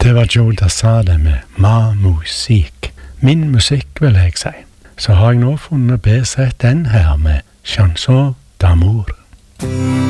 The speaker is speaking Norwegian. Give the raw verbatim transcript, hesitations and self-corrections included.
Det var Joe Dasade med Ma Musik. Min musikk, vil jeg si. Så har jeg nå funnet B-sett den her med Chanson d'amour.